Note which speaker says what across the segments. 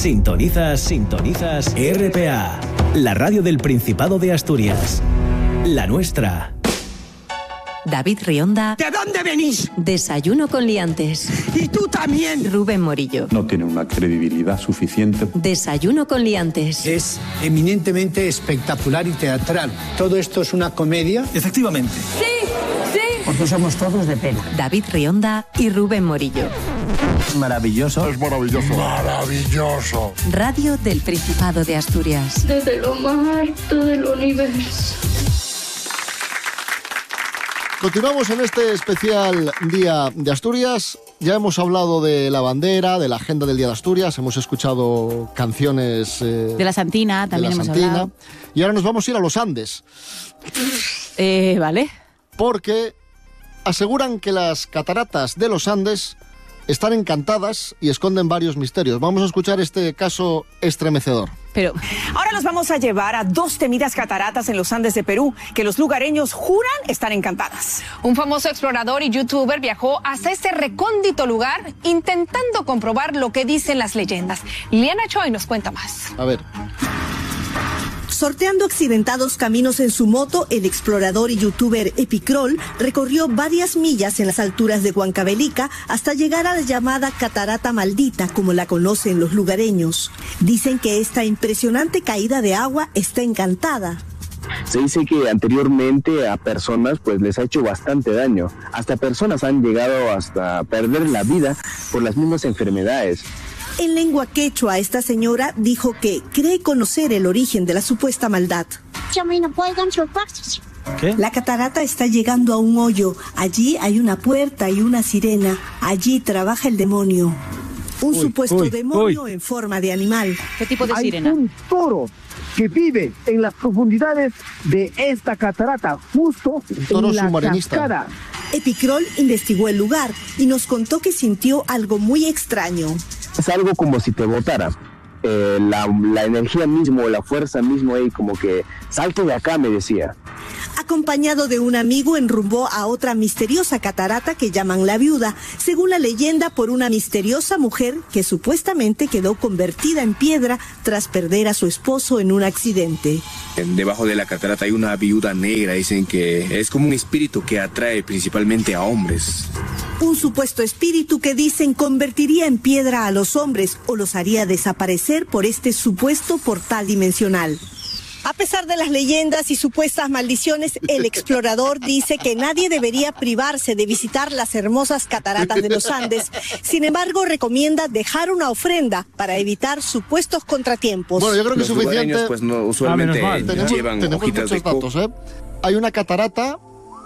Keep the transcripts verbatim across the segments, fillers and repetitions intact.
Speaker 1: Sintonizas, sintonizas R P A, la radio del Principado de Asturias. La nuestra.
Speaker 2: David Rionda.
Speaker 3: ¿De dónde venís?
Speaker 2: Desayuno con liantes.
Speaker 3: Y tú también.
Speaker 2: Rubén Morillo.
Speaker 4: No tiene una credibilidad suficiente.
Speaker 2: Desayuno con liantes.
Speaker 5: Es eminentemente espectacular y teatral. ¿Todo esto es una comedia?
Speaker 3: Efectivamente.
Speaker 6: Sí, sí.
Speaker 5: Porque somos todos de pena.
Speaker 2: David Rionda y Rubén Morillo.
Speaker 4: Maravilloso.
Speaker 7: Es maravilloso.
Speaker 8: Maravilloso.
Speaker 2: Radio del Principado de Asturias.
Speaker 6: Desde lo más alto del universo.
Speaker 7: Continuamos en este especial Día de Asturias. Ya hemos hablado de la bandera, de la agenda del Día de Asturias. Hemos escuchado canciones... Eh,
Speaker 9: de la Santina también
Speaker 7: de la
Speaker 9: hemos
Speaker 7: Santina.
Speaker 9: hablado.
Speaker 7: Y ahora nos vamos a ir a los Andes.
Speaker 9: Eh, vale.
Speaker 7: Porque aseguran que las cataratas de los Andes están encantadas y esconden varios misterios. Vamos a escuchar este caso estremecedor.
Speaker 9: Pero
Speaker 10: ahora nos vamos a llevar a dos temidas cataratas en los Andes de Perú, que los lugareños juran estar encantadas.
Speaker 11: Un famoso explorador y youtuber viajó hasta este recóndito lugar intentando comprobar lo que dicen las leyendas. Liana Choi nos cuenta más.
Speaker 7: A ver.
Speaker 12: Sorteando accidentados caminos en su moto, el explorador y youtuber Epicrol recorrió varias millas en las alturas de Huancavelica hasta llegar a la llamada Catarata Maldita, como la conocen los lugareños. Dicen que esta impresionante caída de agua está encantada.
Speaker 13: Se dice que anteriormente a personas pues les ha hecho bastante daño. Hasta personas han llegado hasta perder la vida por las mismas enfermedades.
Speaker 12: En lengua quechua, esta señora dijo que cree conocer el origen de la supuesta maldad.
Speaker 7: ¿Qué?
Speaker 12: La catarata está llegando a un hoyo. Allí hay una puerta y una sirena. Allí trabaja el demonio. Un
Speaker 14: uy,
Speaker 12: supuesto
Speaker 14: uy,
Speaker 12: demonio
Speaker 14: uy.
Speaker 12: en forma de animal.
Speaker 9: ¿Qué tipo de
Speaker 14: hay
Speaker 9: sirena?
Speaker 14: Un toro que vive en las profundidades de esta catarata, justo
Speaker 7: toro
Speaker 14: en la
Speaker 7: submarinista.
Speaker 14: cascada.
Speaker 12: Epicrol investigó el lugar y nos contó que sintió algo muy extraño.
Speaker 13: Es algo como si te botara. Eh, la, la energía mismo, la fuerza mismo, ahí como que salte de acá, me decía.
Speaker 12: Acompañado de un amigo, enrumbó a otra misteriosa catarata que llaman La Viuda, según la leyenda por una misteriosa mujer que supuestamente quedó convertida en piedra tras perder a su esposo en un accidente.
Speaker 15: Debajo de la catarata hay una viuda negra, dicen que es como un espíritu que atrae principalmente a hombres.
Speaker 12: Un supuesto espíritu que dicen convertiría en piedra a los hombres o los haría desaparecer por este supuesto portal dimensional. A pesar de las leyendas y supuestas maldiciones, el explorador dice que nadie debería privarse de visitar las hermosas cataratas de los Andes. Sin embargo, recomienda dejar una ofrenda para evitar supuestos contratiempos.
Speaker 7: Bueno, yo creo que es suficiente.
Speaker 15: Pues no, usualmente
Speaker 7: ah, tenemos,
Speaker 15: llevan
Speaker 7: tenemos
Speaker 15: hojitas
Speaker 7: muchos
Speaker 15: de
Speaker 7: datos, ¿eh? Hay una catarata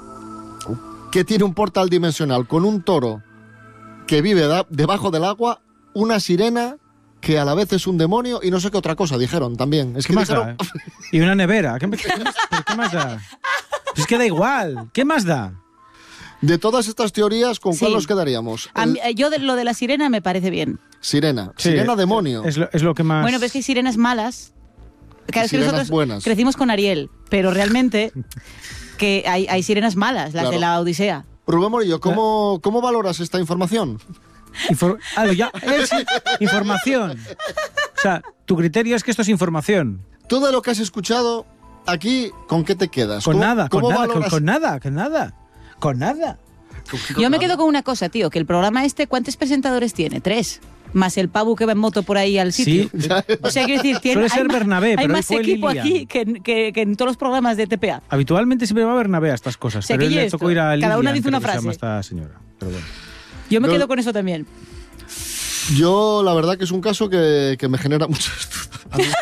Speaker 7: que tiene un portal dimensional con un toro que vive da, debajo del agua, una sirena que a la vez es un demonio y no sé qué otra cosa, dijeron también. Es
Speaker 16: ¿Qué
Speaker 7: que
Speaker 16: más
Speaker 7: dijeron...
Speaker 16: da? Y una nevera. ¿Qué, qué, qué más da? Es que da igual. ¿Qué más da?
Speaker 7: De todas estas teorías, ¿con
Speaker 9: Sí.
Speaker 7: cuál nos quedaríamos?
Speaker 9: A
Speaker 7: El...
Speaker 9: mí- yo de, lo de la sirena me parece bien.
Speaker 7: Sirena.
Speaker 16: Sí,
Speaker 7: Sirena demonio.
Speaker 16: Es lo, es lo que más...
Speaker 9: Bueno, pero es que hay sirenas malas. Claro, es que
Speaker 7: sirenas
Speaker 9: nosotros
Speaker 7: buenas.
Speaker 9: crecimos con Ariel, pero realmente que hay, hay sirenas malas, las
Speaker 7: Claro.
Speaker 9: de la Odisea.
Speaker 7: Rubén Morillo, ¿cómo, ¿cómo valoras esta información?
Speaker 16: Infor... Ah, ya, es información. O sea, tu criterio es que esto es información.
Speaker 7: Todo lo que has escuchado aquí, ¿con qué te quedas?
Speaker 16: Con
Speaker 7: ¿Cómo-
Speaker 16: nada, con
Speaker 7: cómo
Speaker 16: nada, con,
Speaker 7: valoras-
Speaker 16: con nada, con nada. Con nada.
Speaker 9: Yo me quedo con una cosa, tío, que el programa este, ¿cuántos presentadores tiene? Tres. Más el pavo que va en moto por ahí al sitio.
Speaker 16: Sí.
Speaker 9: O sea, quiero decir, tiene,
Speaker 16: Suele
Speaker 9: hay,
Speaker 16: ser
Speaker 9: más-
Speaker 16: Bernabé,
Speaker 9: hay
Speaker 16: pero hoy
Speaker 9: más
Speaker 16: fue
Speaker 9: equipo
Speaker 16: Lilian.
Speaker 9: aquí que, que, que en todos los programas de T P A.
Speaker 16: Habitualmente siempre va a Bernabé a estas cosas.
Speaker 9: O sea,
Speaker 16: pero
Speaker 9: que
Speaker 16: él
Speaker 9: y
Speaker 16: le
Speaker 9: esto,
Speaker 16: tocó ir a
Speaker 9: cada una
Speaker 16: Lilian,
Speaker 9: dice una
Speaker 16: creo que se llama
Speaker 9: frase.
Speaker 16: esta señora. Pero bueno.
Speaker 9: Yo me
Speaker 7: No.
Speaker 9: quedo con eso también.
Speaker 7: Yo, la verdad que es un caso que, que me genera mucho...